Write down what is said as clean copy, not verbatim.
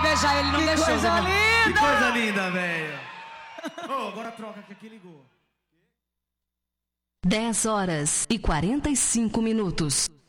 beijar ele, não deixou. Que coisa linda! Que coisa linda, velho. Oh, agora troca que aqui ligou. 10h45.